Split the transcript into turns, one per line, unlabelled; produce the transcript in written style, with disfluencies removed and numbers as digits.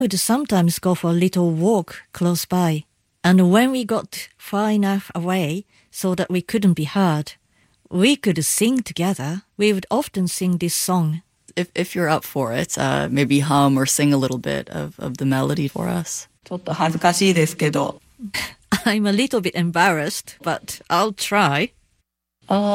We'd sometimes go for a little walk close by. And when we got far enough away so that we couldn't be heard, we could sing together. We would often sing this song.
If you're up for it, maybe hum or sing a little bit of the melody for us.
ちょっと恥ずかしいですけど。
I'm a little bit embarrassed, but I'll try.